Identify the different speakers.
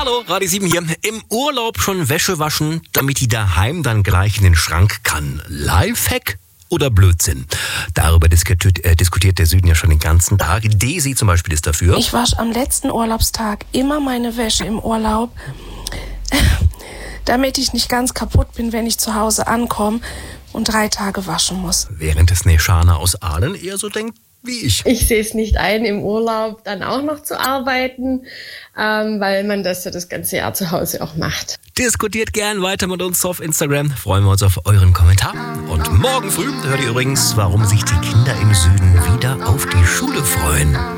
Speaker 1: Hallo, Radio 7 hier. Im Urlaub schon Wäsche waschen, damit die daheim dann gleich in den Schrank kann. Lifehack oder Blödsinn? Darüber diskutiert der Süden ja schon den ganzen Tag. Desi zum Beispiel ist dafür.
Speaker 2: Ich wasche am letzten Urlaubstag immer meine Wäsche im Urlaub, damit ich nicht ganz kaputt bin, wenn ich zu Hause ankomme und 3 Tage waschen muss.
Speaker 1: Während es Neshana aus Aalen eher so denkt wie ich.
Speaker 3: Ich sehe es nicht ein, im Urlaub dann auch noch zu arbeiten, weil man das ja das ganze Jahr zu Hause auch macht.
Speaker 1: Diskutiert gern weiter mit uns auf Instagram. Freuen wir uns auf euren Kommentar. Und morgen früh hört ihr übrigens, warum sich die Kinder im Süden wieder auf die Schule freuen.